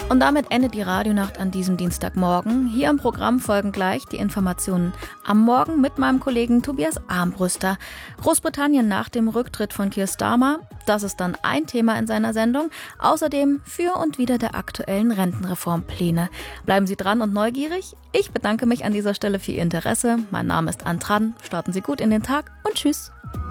Und damit endet die Radionacht an diesem Dienstagmorgen. Hier im Programm folgen gleich die Informationen am Morgen mit meinem Kollegen Tobias Armbruster. Großbritannien nach dem Rücktritt von Keir Starmer, das ist dann ein Thema in seiner Sendung. Außerdem für und wider der aktuellen Rentenreformpläne. Bleiben Sie dran und neugierig. Ich bedanke mich an dieser Stelle für Ihr Interesse. Mein Name ist Antran. Starten Sie gut in den Tag und tschüss.